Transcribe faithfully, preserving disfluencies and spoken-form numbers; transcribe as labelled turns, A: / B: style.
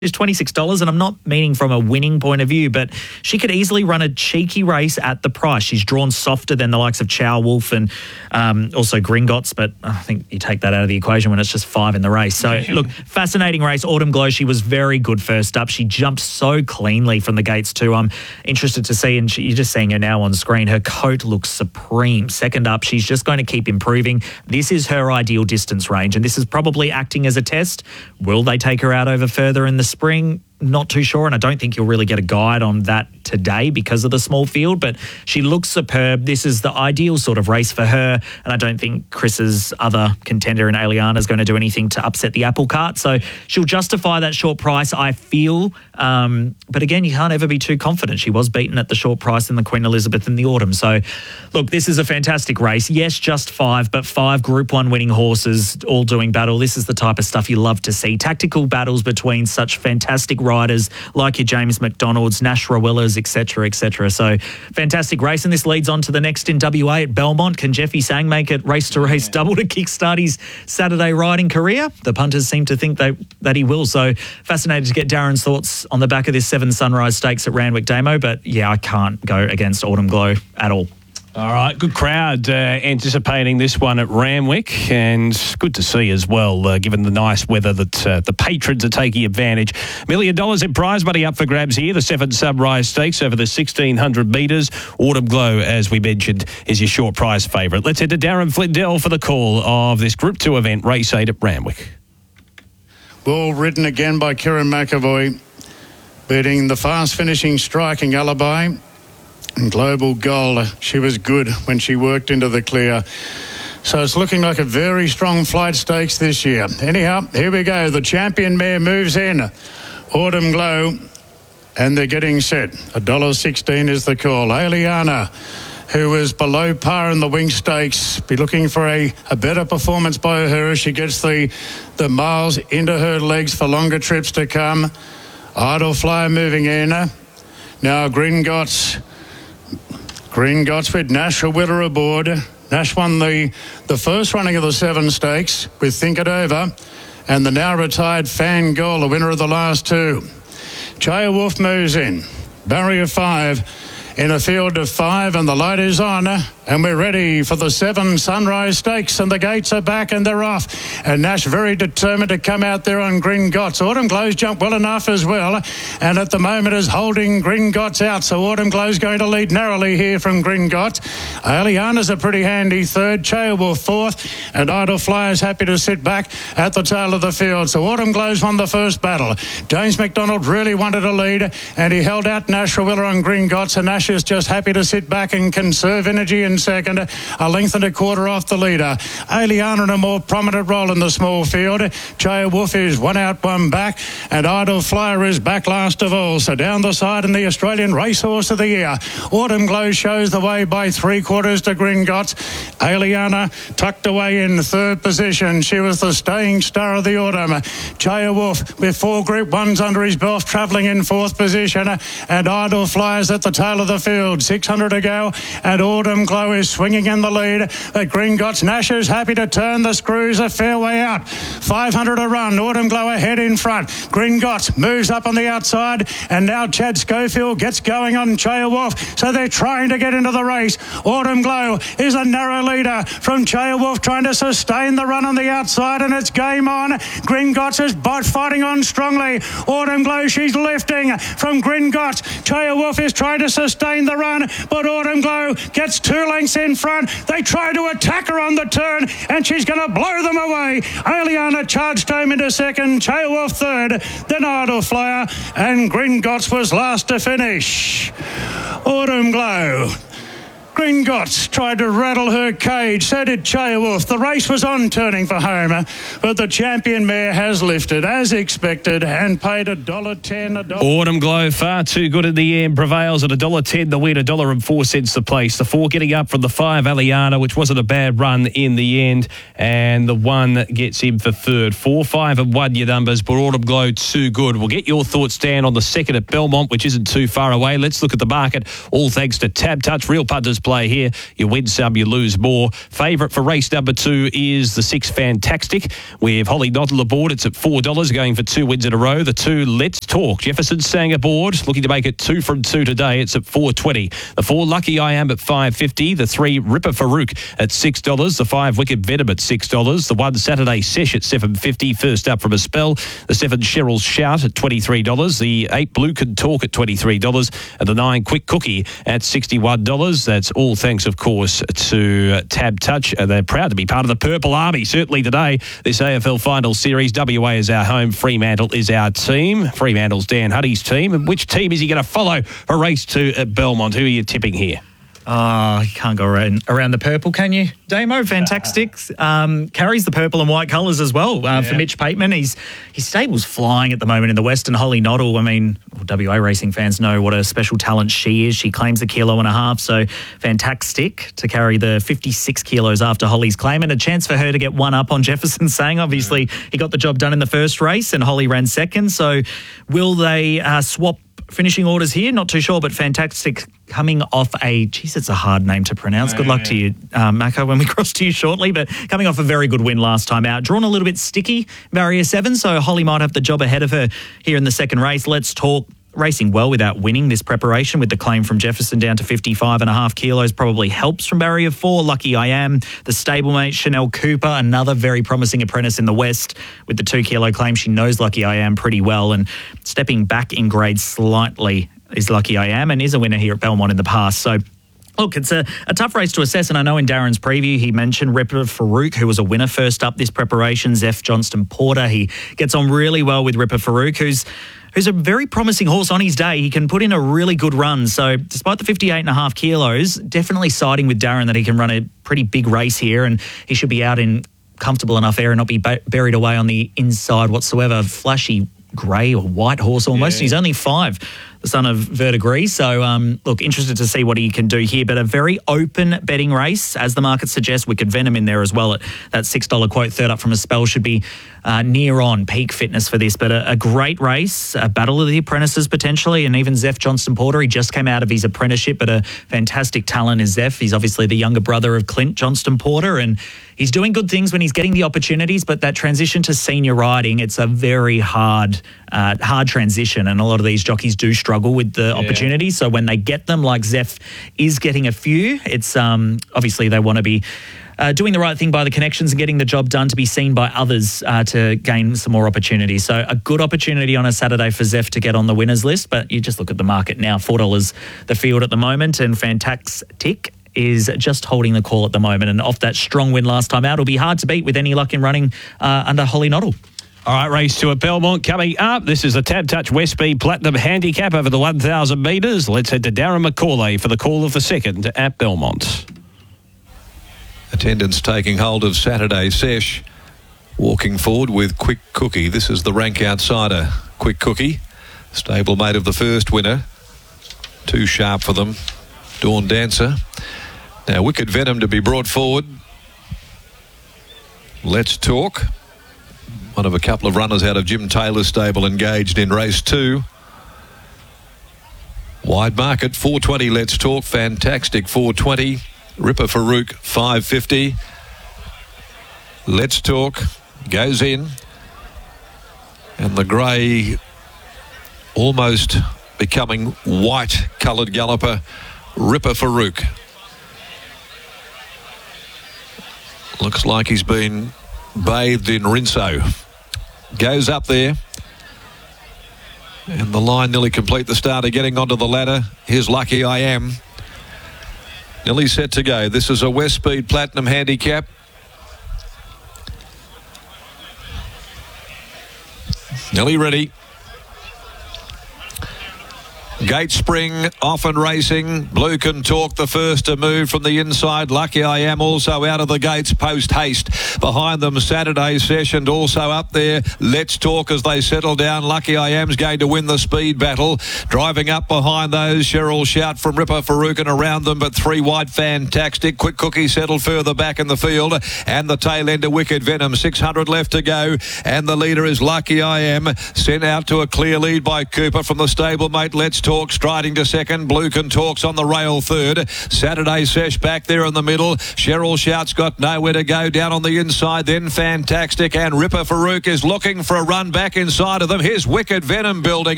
A: is twenty-six dollars, and I'm not meaning from a winning point of view, but she could easily run a cheeky race at the price. She's drawn softer than the likes of Chow Wolf and um, also Gringotts, but I think you take that out of the equation when it's just five in the race. So, look, fascinating race. Autumn Glow, she was very good first up. She jumped so cleanly from the gates too. I'm interested to see, and she, you're just seeing her now on screen. Her coat looks supreme. Second up, she's just going to keep improving. This is her ideal distance range, and this is probably acting as a test. Will they take her out over further in the spring? Not too sure, and I don't think you'll really get a guide on that today because of the small field, but she looks superb. This is the ideal sort of race for her, and I don't think Chris's other contender in Aliana is going to do anything to upset the apple cart, so she'll justify that short price, I feel, um, but again, you can't ever be too confident. She was beaten at the short price in the Queen Elizabeth in the autumn, so look, this is a fantastic race. Yes, just five, but five Group one winning horses all doing battle. This is the type of stuff you love to see. Tactical battles between such fantastic riders like your James McDonald's, Nash Rawillas, et cetera, et cetera. So fantastic race, and this leads on to the next in W A at Belmont. Can Jeffy Sang make it race to race double to kickstart his Saturday riding career? The punters seem to think they, that he will. So fascinated to get Darren's thoughts on the back of this Seven Sunrise Stakes at Randwick Damo. But yeah, I can't go against Autumn Glow at all.
B: All right, good crowd uh, anticipating this one at Randwick, and good to see as well, uh, given the nice weather that uh, the patrons are taking advantage. Million dollars in prize money up for grabs here. The Seven Sunrise Stakes over the sixteen hundred metres. Autumn Glow, as we mentioned, is your short prize favourite. Let's head to Darren Flindell for the call of this Group two event, Race eight at Randwick.
C: Well, ridden again by Kieran McAvoy, beating the fast-finishing Striking Alibi. And Global Gold, she was good when she worked into the clear. So it's looking like a very strong flight stakes this year. Anyhow, here we go. The champion mare moves in. Autumn Glow, and they're getting set. one dollar sixteen is the call. Aliana, who is below par in the Wing Stakes, be looking for a, a better performance by her as she gets the, the miles into her legs for longer trips to come. Idle Flyer moving in. Now Gringotts. Gringotts with Nash Rawiller aboard. Nash won the, the first running of the Seven Stakes with Think It Over, and the now retired Fan Goal, the winner of the last two. Chaya Wolf moves in. Barrier five in a field of five, and the light is on, and we're ready for the Seven Sunrise Stakes, and the gates are back and they're off, and Nash very determined to come out there on Gringotts. Autumn Glow's jumped well enough as well, and at the moment is holding Gringotts out, so Autumn Glow's going to lead narrowly here from Gringotts. Aliana's a pretty handy third, Chaya Wolf fourth, and Idle Flyer's happy to sit back at the tail of the field. So Autumn Glow's won the first battle. James McDonald really wanted a lead, and he held out Nash Rawiller on Gringotts, and Nash is just happy to sit back and conserve energy in second, a length and a quarter off the leader. Aliana in a more prominent role in the small field. Chaya Wolf is one out, one back, and Idle Flyer is back last of all. So down the side in the Australian Racehorse of the Year, Autumn Glow shows the way by three quarters to Gringotts. Aliana tucked away in third position. She was the staying star of the autumn. Chaya Wolf with four Group ones under his belt travelling in fourth position, and Idle Flyers at the tail of the field. six hundred to go, and Autumn Glow is swinging in the lead. At Gringotts, Nash is happy to turn the screws a fair way out. five hundred to run. Autumn Glow ahead in front. Gringotts moves up on the outside, and now Chad Schofield gets going on Chaya Wolf. So they're trying to get into the race. Autumn Glow is a narrow leader from Chaya Wolf, trying to sustain the run on the outside, and it's game on. Gringotts is fighting on strongly. Autumn Glow, she's lifting from Gringotts. Chaya Wolf is trying to sustain the run, but Autumn Glow gets two lengths in front. They try to attack her on the turn, and she's going to blow them away. Aliana charged home into second, Chaya Wolf third, then Idle Flyer, and Gringotts was last to finish. Autumn Glow. Gringotts tried to rattle her cage, so did Chaya Wolf. The race was on turning for home, but the champion mare has lifted as expected and paid a dollar ten. A dollar.
B: Autumn Glow, far too good in the end, prevails at a dollar ten. The win, a dollar and four cents the place. The four getting up from the five, Aliana, which wasn't a bad run in the end, and the one gets him for third. Four, five, and one your numbers, but Autumn Glow too good. We'll get your thoughts down on the second at Belmont, which isn't too far away. Let's look at the market. All thanks to Tab Touch, Real Punters play here. You win some, you lose more. Favourite for race number two is the six Fantastic. With Holly Noddle aboard, it's at four dollars, going for two wins in a row. The two Let's Talk. Jefferson Sang aboard, looking to make it two from two today. It's at four twenty. The four Lucky I Am at five fifty. The three Ripper Farouk at six dollars. The five Wicked Venom at six dollars. The one Saturday Sesh at seven fifty. First up from a spell. The seven Cheryl's Shout at twenty-three dollars. The eight Blue Can Talk at twenty-three dollars. And the nine Quick Cookie at sixty-one dollars. That's all thanks, of course, to Tab Touch. And they're proud to be part of the Purple Army, certainly today. This A F L Final Series. W A is our home. Fremantle is our team. Fremantle's Dan Huddy's team. And which team is he going to follow for race two at Belmont? Who are you tipping here?
A: Oh, you can't go around, around the purple, can you? Damo, Fantastic. Um, carries the purple and white colours as well uh, yeah. for Mitch Pateman. He's, his stable's flying at the moment in the West, and Holly Noddle, I mean, well, W A racing fans know what a special talent she is. She claims a kilo and a half, so Fantastic to carry the fifty-six kilos after Holly's claim, and a chance for her to get one up on Jefferson Sang. Obviously, he got the job done in the first race, and Holly ran second, so will they uh, swap finishing orders here? Not too sure, but Fantastic coming off a, geez, it's a hard name to pronounce. Good luck to you, um, Mako, when we cross to you shortly, but coming off a very good win last time out. Drawn a little bit sticky, barrier seven, so Holly might have the job ahead of her here in the second race. Let's Talk. Racing well without winning this preparation, with the claim from Jefferson down to fifty-five and a half kilos, probably helps from barrier four. Lucky I Am, the stablemate Chanel Cooper, another very promising apprentice in the West with the two kilo claim. She knows Lucky I Am pretty well, and stepping back in grade slightly is Lucky I Am, and is a winner here at Belmont in the past. So look, it's a, a tough race to assess, and I know in Darren's preview he mentioned Ripper Farouk, who was a winner first up this preparation. Zeph Johnston Porter, he gets on really well with Ripper Farouk, who's who's a very promising horse on his day. He can put in a really good run. So despite the fifty-eight and a half kilos, definitely siding with Darren that he can run a pretty big race here, and he should be out in comfortable enough air and not be ba- buried away on the inside whatsoever. Flashy grey or white horse almost. Yeah. He's only five, the son of Verdigris. So, um, look, interested to see what he can do here. But a very open betting race, as the market suggests. Wicked Venom in there as well at that six dollars quote. Third up from a spell, should be uh, near on peak fitness for this. But a, a great race, a battle of the apprentices potentially, and even Zeph Johnston Porter. He just came out of his apprenticeship, but a fantastic talent is Zeph. He's obviously the younger brother of Clint Johnston Porter, and he's doing good things when he's getting the opportunities. But that transition to senior riding, it's a very hard, uh, hard transition, and a lot of these jockeys do struggle with the yeah. opportunities. So when they get them, like Zeph is getting a few, it's um, obviously they want to be uh, doing the right thing by the connections and getting the job done to be seen by others uh, to gain some more opportunities. So a good opportunity on a Saturday for Zeph to get on the winners list. But you just look at the market now, four dollars the field at the moment, and Fantastic is just holding the call at the moment. And off that strong win last time out, it'll be hard to beat with any luck in running uh, under Holly Noddle.
B: All right, race two at Belmont coming up. This is the Tab Touch West Speed Platinum Handicap over the one thousand metres. Let's head to Darren McCauley for the call of the second at Belmont.
D: Attendance taking hold of Saturday Sesh. Walking forward with Quick Cookie. This is the rank outsider. Quick Cookie, stablemate of the first winner. Too sharp for them. Dawn Dancer. Now Wicked Venom to be brought forward. Let's Talk. One of a couple of runners out of Jim Taylor's stable engaged in race two. Wide market, four twenty, Let's Talk. Fantastic, four twenty. Ripper Farouk, five fifty. Let's Talk goes in. And the grey almost becoming white coloured galloper, Ripper Farouk. Looks like he's been bathed in Rinso. Goes up there. And the line nearly complete. The starter getting onto the ladder. Here's Lucky I Am. Nearly set to go. This is a West Speed Platinum Handicap. Nearly ready. Gate Spring off and racing. Blue Can Talk the first to move from the inside. Lucky I Am also out of the gates post haste. Behind them Saturday Session also up there. Let's Talk as they settle down. Lucky I Am's going to win the speed battle. Driving up behind those, Cheryl Shout from Ripper Farouk and around them, but three wide Fantastic. Quick Cookie settled further back in the field, and the tail end of Wicked Venom. six hundred left to go, and the leader is Lucky I Am, sent out to a clear lead by Cooper from the stablemate Let's Talk. Talk striding to second. Blue Can Talk's on the rail third. Saturday Sesh back there in the middle. Cheryl Shout's got nowhere to go down on the inside. Then Fantastic and Ripper Farouk is looking for a run back inside of them. Here's Wicked Venom building.